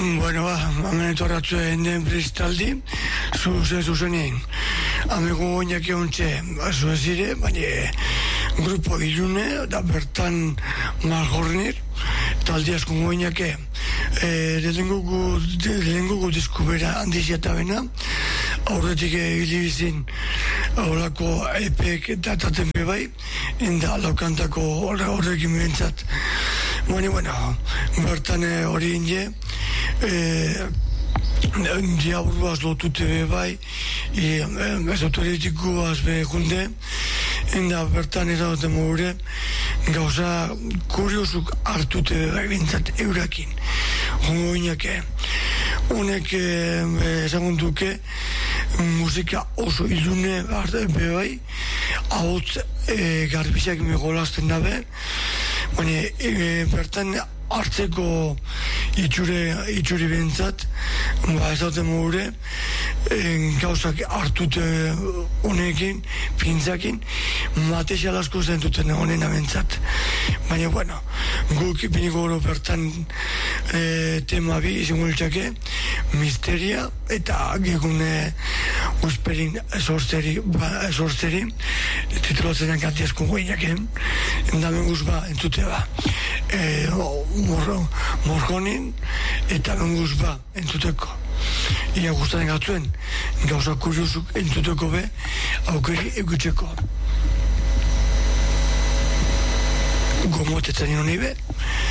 Bueno, hemen etorratzuen den pristaldi, zuzenien. Amigo oinak eontxe, zuezire, baina grupo ilune, da bertan malgornir, taldi asko oinake, lehengugu diskubera handizia bena, aurretik hilibizin horako epek dataten bebai, enda laukantako horrekin behintzat. Bueno, bertan hori inde, diaburuaz lotute bebai, esoteritikuaz behunde, enda bertan ezagoten mogure, gauza kuriosuk hartute bebai bintzat eurakin. Hongo inake, honek ezagunduke musika oso ilune bebai, ahots garbizak megolazten dabe, bertan hartzeko itxuri bintzat, ezauten mogure, gauzak hartute honekin, pintzakin, material asko zentuten honen abentzat. Baina, bueno, guk biniko gero bertan tema bi izango iltzake, misteria eta gegune usperin esortzeri, titulatzen kanti asko goinaken, endamen guzba entzute ba. Morgonin eta benguz ba entzuteko. Ia guztaren gatzuen gauza kuriosuk entzuteko be aukeri egutzeko. Gomotetzen honi be,